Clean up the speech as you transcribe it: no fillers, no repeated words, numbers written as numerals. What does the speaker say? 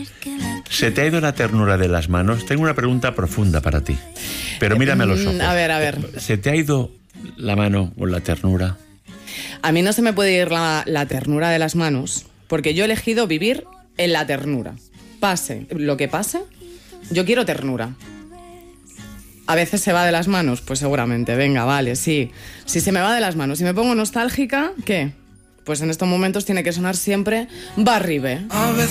¿Se te ha ido la ternura de las manos? Tengo una pregunta profunda para ti, pero mírame a los ojos. A ver. ¿Se te ha ido la mano con la ternura? A mí no se me puede ir la ternura de las manos, porque yo he elegido vivir en la ternura. Pase lo que pase, yo quiero ternura. ¿A veces se va de las manos? Pues seguramente, venga, vale, sí. Si se me va de las manos, si me pongo nostálgica, ¿qué? Pues en estos momentos tiene que sonar siempre Barribe.